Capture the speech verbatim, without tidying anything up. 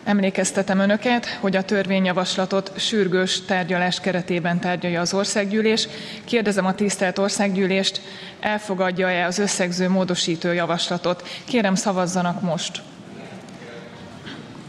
Emlékeztetem Önöket, hogy a törvényjavaslatot sürgős tárgyalás keretében tárgyalja az országgyűlés. Kérdezem a tisztelt országgyűlést, elfogadja-e az összegző módosító javaslatot? Kérem, szavazzanak most!